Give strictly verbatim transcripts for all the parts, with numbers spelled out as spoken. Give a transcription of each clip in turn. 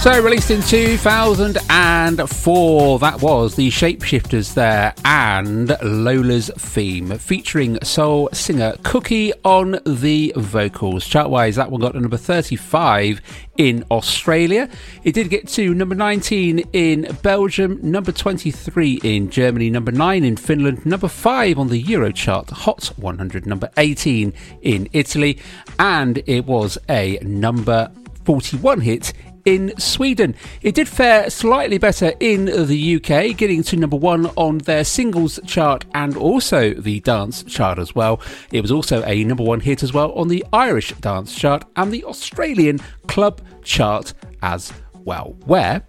So released in two thousand four, that was the Shapeshifters there and Lola's Theme, featuring soul singer Cookie on the vocals. Chart-wise, that one got to number thirty-five in Australia. It did get to number nineteen in Belgium, number twenty-three in Germany, number nine in Finland, number five on the Eurochart Hot one hundred, number eighteen in Italy, and it was a number forty-one hit in Sweden. It did fare slightly better in the U K, getting to number one on their singles chart and also the dance chart as well. It was also a number one hit as well on the Irish dance chart and the Australian club chart as well, where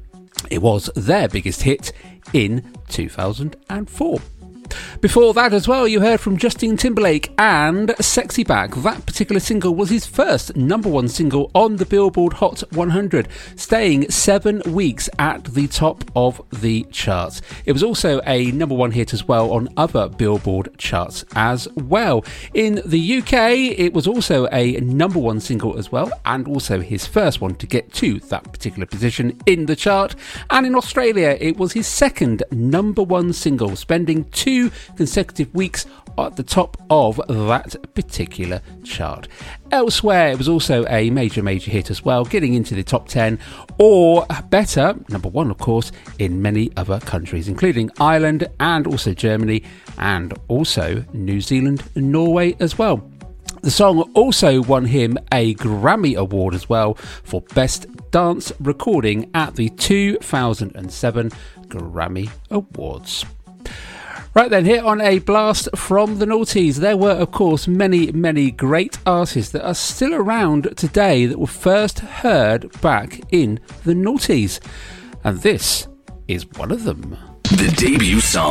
it was their biggest hit in two thousand four. Before that as well, you heard from Justin Timberlake and Sexy Back. That particular single was his first number one single on the Billboard Hot one hundred, staying seven weeks at the top of the charts. It was also a number one hit as well on other Billboard charts as well. In the U K, it was also a number one single as well, and also his first one to get to that particular position in the chart. And in Australia, it was his second number one single, spending two consecutive weeks at the top of that particular chart. Elsewhere, it was also a major, major hit as well, getting into the top ten, or better, number one, of course, in many other countries, including Ireland and also Germany, and also New Zealand and Norway as well. The song also won him a Grammy Award as well for Best Dance Recording at the two thousand seven Grammy Awards. Right then, here on A Blast from the Noughties, there were, of course, many, many great artists that are still around today that were first heard back in the noughties. And this is one of them. The debut song.